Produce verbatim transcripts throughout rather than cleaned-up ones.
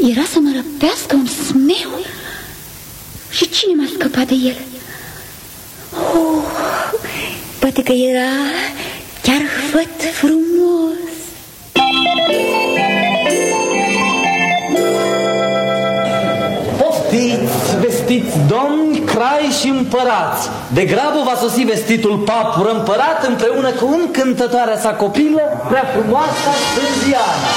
era să mă răpească un smeu? Și cine m-a scăpat de el? Oh, poate că era chiar făt frumos. Poftiți, vestiți domni, crai și împărați. De grabă va sosi vestitul papură împărat împreună cu încântătoarea sa copilă, prea frumoasa Sânziana.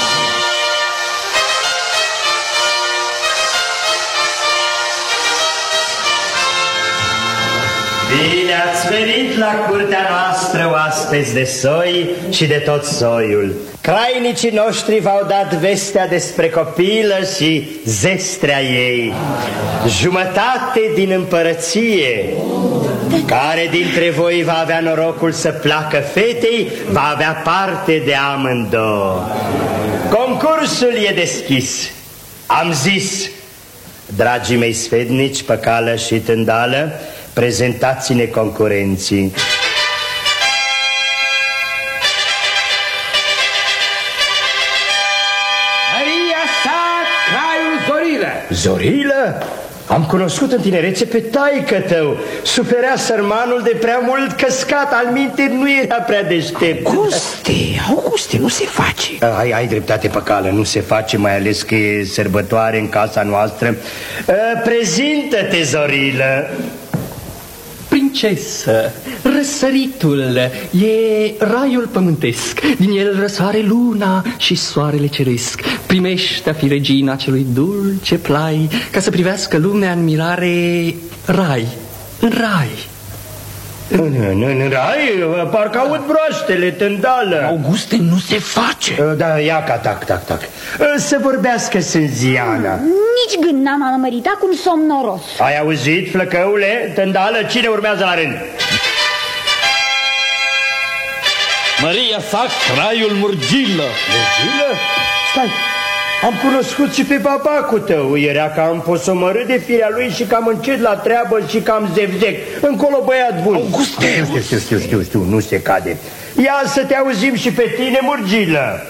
Bine ați venit la curtea noastră, oaspeți de soi și de tot soiul. Crainicii noștri v-au dat vestea despre copilă și zestrea ei. Jumătate din împărăție. Care dintre voi va avea norocul să placă fetei, va avea parte de amândouă. Concursul e deschis. Am zis, dragii mei sfetnici, Păcală și Tândală, prezentați-ne concurenții. Maria sa, Craiul Zorilă. Zorilă? Am cunoscut în tinerețe pe taică-tău. Suferea sărmanul de prea mult căscat. Alminte nu era prea deștept. Auguste, Auguste, nu se face. Ai, ai dreptate, Păcală, nu se face, mai ales că e sărbătoare în casa noastră. Prezintă-te, Zorilă. Princesă, răsăritul e raiul pământesc. Din el răsoare luna și soarele ceresc. Primește a fi regina celui dulce plai, ca să privească lumea în mirare rai, în rai. În, în, în rai? Parcă aud broaștele, Tândală. Auguste, nu se face. Da, ia ca tac, tac, tac. Să vorbească Sânziana. Nici gând n-am amăritat cum somnoros. Ai auzit, flăcăule? Tândală, cine urmează la rând? Maria sa, Craiul Murgilă. Murgilă? Stai, am cunoscut și pe babacul tău. Era cam posomărât de firea lui și cam încet la treabă și cam zevzec. Încolo băiat bun. Auguste! Știu, știu, știu, știu, știu, nu se cade. Ia să te auzim și pe tine, Murgilă.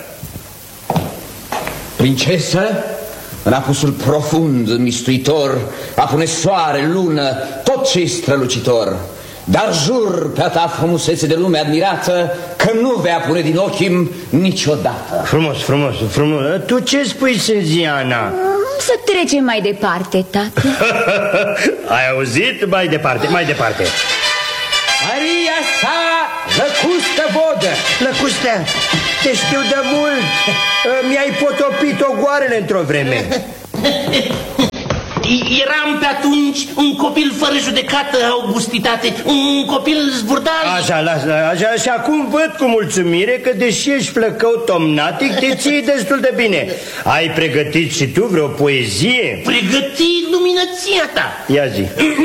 Princesă, în apusul profund, mistuitor, apune soare, lună, tot ce-i strălucitor. Dar jur pe a ta frumusețe de lume admirată că nu vei apune din ochii niciodată. Frumos, frumos, frumos. Tu ce spui, Sânziana? Să trecem mai departe, tată. Ai auzit? Mai departe, mai departe. Maria sa, Lăcustă Vodă. Lăcustă, te știu de mult. Mi-ai potopit ogoarele într-o vreme. Eram pe atunci un copil fără judecată, Augustitate, un copil zburdar. Așa, lasă, așa, și acum văd cu mulțumire că deși ești flăcău tomnatic, te ții destul de bine. Ai pregătit și tu vreo poezie? Pregătit luminăția ta. Ia zi.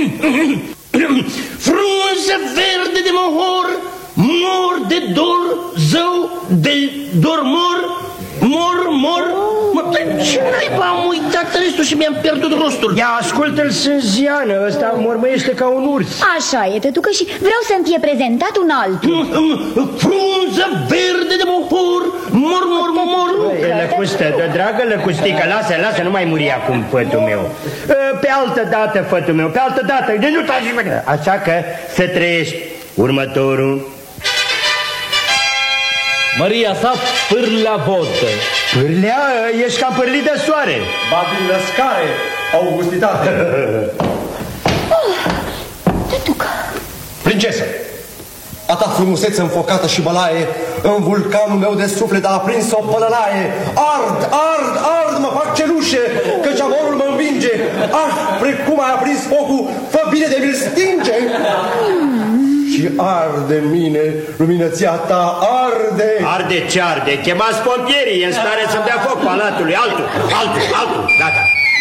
Frunză verde de mohor, mor de dor, zău de dor mor, mor, mor. Mă, ce naiba am uitat restul și mi-am pierdut rostul. Ia, ascultă-l, Sânziană, ăsta mormăiește ca un urs. Așa e, tătucă, și vreau să-mi fie prezentat un altul. Frunză verde de mohor, mor, mor, mor. Lăcustă, dragă lăcustică, lasă, lasă, nu mai muri acum, fătul meu. Pe altă dată, fătul meu, pe altă dată. Nu Așa că să trăiești. Următorul. Maria sa, Pârlea Vodă. Pârlea? Ești ca pârlit de soare. Ba din lăscare, Augustitate. Oh, tătucă. Prințesă, a ta frumusețe înfocată și bălaie, în vulcanul meu de suflet a aprins o pălălaie. Ard, ard, ard, mă fac cenușe, căci amorul mă învinge. Ah, precum ai aprins focul, fă bine de mi-l stinge. Și arde mine, luminăția ta arde. Arde ce arde? Chemați pompierii, e în stare să-mi dea foc palatului. Altul, altul, altul, gata.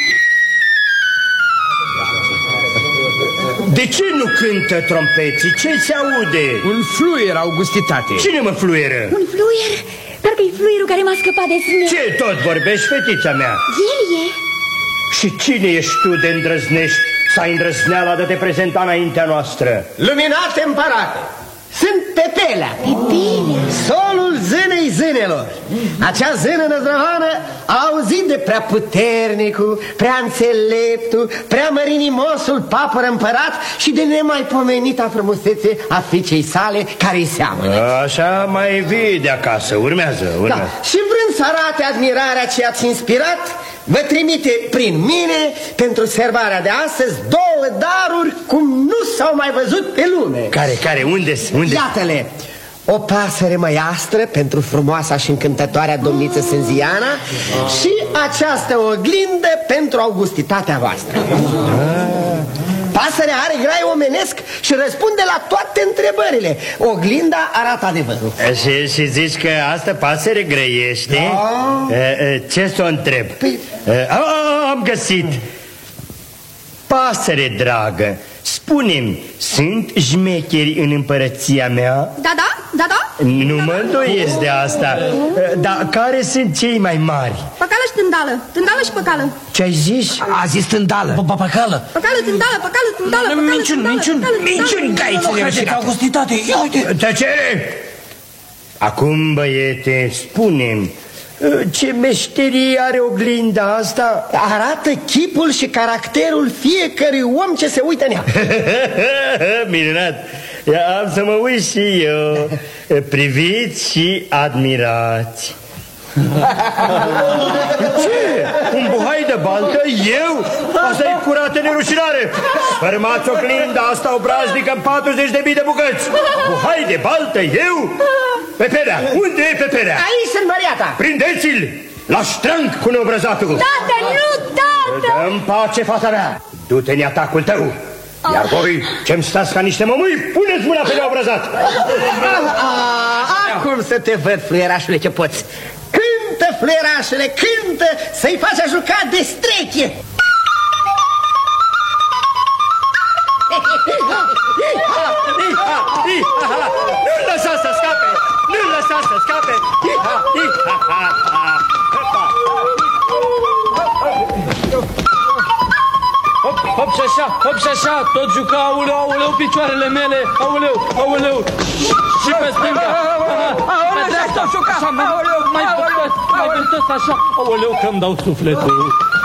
De ce nu cântă trompeții? Ce se aude? Un fluier, Augustitate. Cine mă fluieră? Un fluier? Parcă-i fluierul care m-a scăpat de smeu. Ce tot vorbești, fetița mea? El e. Și cine ești tu de îndrăznești să ai îndrăzneala de te prezenta înaintea noastră? Luminate împărate, sunt Pepelea. Pepelea. Solul zânei zânelor. Acea zână năzdrăvană a auzit de prea puternicul, prea înțeleptul, prea mărinimosul papăr împărat și de nemaipomenita frumusețe a fiicei sale care-i seamănă. Așa mai vii de acasă, urmează, urmează. Da. Și vrând să arate admirarea ce ați inspirat, vă trimite prin mine pentru serbarea de astăzi două daruri cum nu s-au mai văzut pe lume. Care, care, unde-s? Unde Iată-le! O pasăre măiastră pentru frumoasa și încântătoarea domniță Senziana și această oglindă pentru augustitatea voastră. Pasărea are grai omenesc și răspunde la toate întrebările. Oglinda arată adevărul. Și, și zici că asta pasăre grăiește? Da. Ce să o întreb? Păi... Am găsit. Pasăre dragă, spune-mi, sunt șmecheri în împărăția mea? Da, da, da, da. Nu mă îndoiesc de asta. Dar care sunt cei mai mari? Păcală și tândală, tândală și păcală. Ce ai zis? A zis tândală. Păcală. Păcală, tândală, păcală, tândală, păcală, Minciuni, minciuni, minciuni, gaițele rășinate. Augustitate, ia uite. Tăcere! Acum, băiete, spune-mi, ce meșterie are oglinda asta? Arată chipul și caracterul fiecărui om ce se uită în ea. Minunat! Am să mă uit și eu. Priviți și admirați. Ce? Un buhai de baltă? Eu? Asta e curată nerușinare. Sfărmați oglinda asta obraznică în patruzeci de mii de bucăți. Buhai de baltă? Eu? Peperea, unde e Peperea? Aici sunt, Măriata. Prindeți-l la ștranc cu neobrăzatul. Tată, nu, tată! Dă-mi pace, fata mea. Du-te în atacul tău. Iar voi, ce-mi stați ca niște mămâi, puneți mâna pe neobrăzat. Acum să te văd, fluierașule, ce poți. Cântă, fluierașule, cântă, să-i faci a juca de streche. Nu-l lăsa să scape! Nu-l lăsa să scape! Hop, hop și așa, hop și așa, tot juca, auleu, auleu, picioarele mele, auleu, auleu, și pe stânga, pe dreapta, așa, mai vântăs, mai vântăs, așa, auleu, că-mi dau sufletul.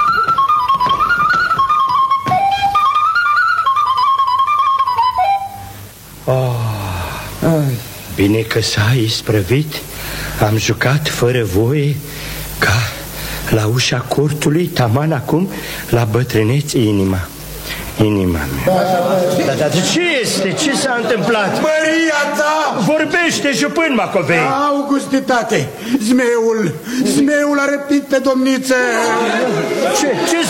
Oh, bine că s-a isprăvit. Am jucat fără voie ca la ușa cortului, taman acum, la bătrâneți inima. Inima mea. Dar da, ce este? Ce s-a întâmplat? Măria ta! Vorbește, jupân, Macovei! Augustitate! Zmeul! Zmeul a răpit pe domniță! Ce, ce